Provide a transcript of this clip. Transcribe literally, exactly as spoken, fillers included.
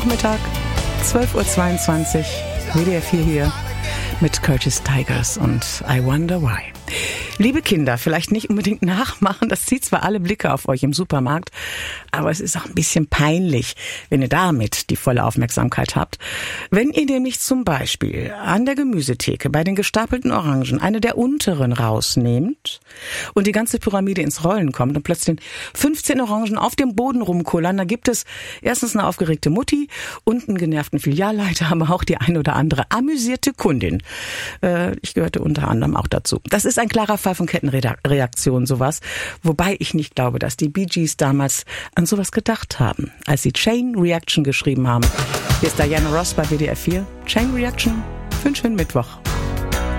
Mittwochnachmittag, zwölf Uhr zweiundzwanzig, W D R vier hier mit Curtis Tigers und I Wonder Why. Liebe Kinder, vielleicht nicht unbedingt nachmachen, das zieht zwar alle Blicke auf euch im Supermarkt, aber es ist auch ein bisschen peinlich, wenn ihr damit die volle Aufmerksamkeit habt. Wenn ihr nämlich zum Beispiel an der Gemüsetheke bei den gestapelten Orangen eine der unteren rausnehmt und die ganze Pyramide ins Rollen kommt und plötzlich fünfzehn Orangen auf dem Boden rumkullern, dann gibt es erstens eine aufgeregte Mutti und einen genervten Filialleiter, aber auch die ein oder andere amüsierte Kundin. Äh, ich gehörte unter anderem auch dazu. Das ist ein klarer Fall von Kettenreaktion, sowas. Wobei ich nicht glaube, dass die Bee Gees damals an sowas gedacht haben, als sie Chain Reaction geschrieben haben. Hier ist Diana Ross bei W D R vier. Chain Reaction für einen schönen Mittwoch.